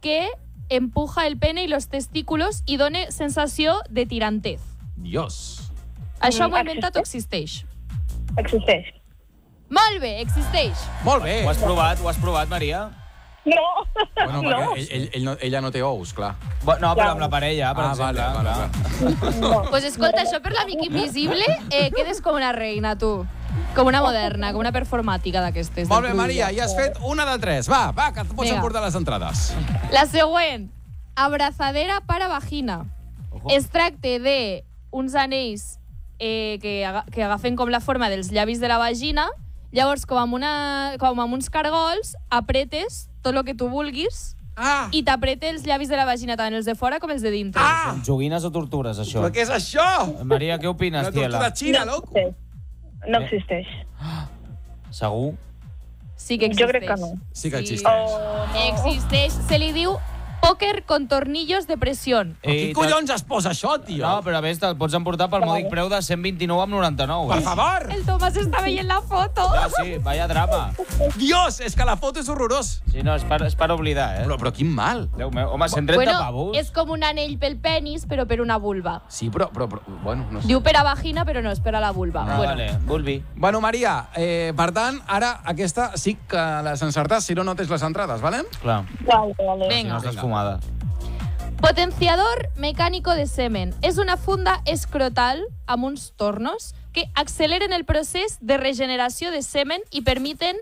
que empuja el pene i los testículos i dona sensació de tirantez. Dios. Això m'ho he inventat o existeix? Existeix. Molt bé, existeix. Molt bé. Ho has provat, Maria? No. Bueno, No. perquè ella no té ous, clar. No, però amb la parella, per exemple. Vale. Pues escolta, això per l'amic invisible quedes com una reina, tu. Com una moderna, com una performàtica d'aquestes. Molt bé, Maria, ja has fet una de 3. Va, que et pots Vinga. emportar les entrades. La següent, abrazadera para vagina. Es tracta d'uns anells que agafen com la forma dels llavis de la vagina. Llavors, com amb uns cargols, apretes tot el que tu vulguis i t'apreta els llavis de la vagina, tant els de fora com els de dintre. Joguines o tortures, això? Però què és això? Maria, què opines, Una tiela? tortura xina, loco. No existeix. Segur? Sí que existeix. Jo crec que no. Sí que existeix. Existeix. Se li diu póker con tornillos de presión. Qui collons es posa això, tio? No, però a més te'l pots emportar pel mòdic preu de 129,99. Per favor! El Tomàs està veient la foto. Ja, sí, vaya drama. Dios, és que la foto és horrorós. Sí, no, és per oblidar, eh? Però quin mal. Déu meu, home, 130 pavos. És com un anell pel penis, però per una vulva. Sí, però bueno, no sé. Diu per a vagina, però no és per a la vulva. Vale, vulvi. Bueno, Maria, per tant, ara aquesta sí que les encertes, si no tens les entrades, vale? Clar, Vale. si no Vinga. estàs fumada. Potenciador mecánico de semen. És una funda escrotal amb uns tornos que acceleren el procés de regeneració de semen i permeten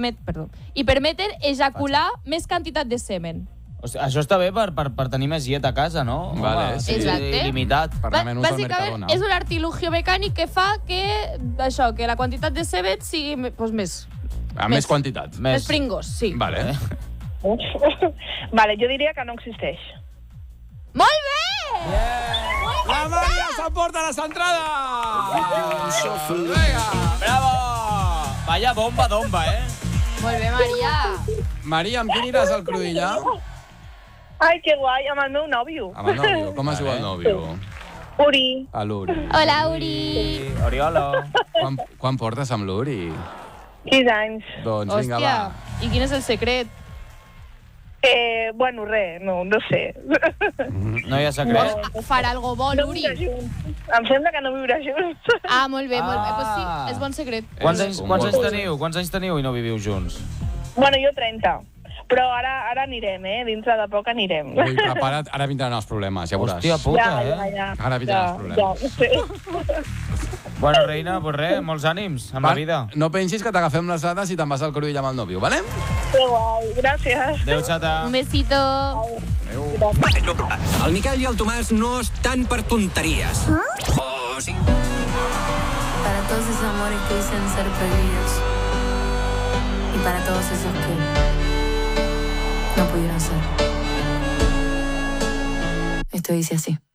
ejacular més quantitat de semen. Hòstia, això està bé per tenir més llet a casa, no? Vale, Home, sí. Exacte. Il·limitat. Per anar menys al Bàsicament, Mercadona. és un artilugio mecànic que fa que la quantitat de semen sigui més A més quantitat. més pringos, sí. Vale. Vale, jo diria que no existeix. Molt bé! La Maria s'emporta les entrades! Vinga! Bravo! Vaya bomba d'omba, eh? Molt bé, Maria. Maria, amb qui aniràs al Cruïlla? Ai, que guai, amb el meu nòvio. Amb el nòvio. Com es diu el nòvio? Uri. A l'Uri. Hola, Uri. Oriolo. Quan portes amb l'Uri? 6 anys. Doncs vinga, Hòstia, va. i quin és el secret? Bueno, res, no sé. No hi ha secret? Farà algo bo, No l'Uri. viure junts. Em sembla que no viure junts. Ah, molt bé, molt bé. Pues sí, és bon secret. Quants anys teniu? Quants anys teniu i no viviu junts? Bueno, jo 30. Però ara anirem, dintre de poc anirem. Ui, prepara't, ara vindran els problemes, ja veuràs. Hòstia puta, Ja. Ara vindran els problemes. Ja, sí. Bueno, reina, pues res, molts ànims amb la vida. No pensis que t'agafem les dades i te'n vas al Cruïlla amb el nòvio, vale? Que guai, gràcies. Adéu, xata. Un besito. El Miquel i el Tomàs no estan per tonteries. Oh, sí. Para todos esos amores que dicen ser prohibidos. Y para todos esos que no pudieron ser. Esto dice así.